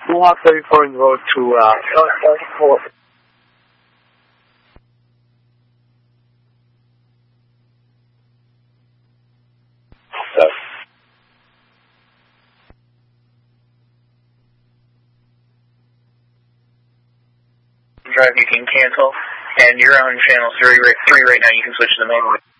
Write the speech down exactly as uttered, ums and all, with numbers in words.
Mohawk thirty-four in the road to uh, thirty-four. Drive you can cancel, and you're on channel three right, three right now. You can switch to the main.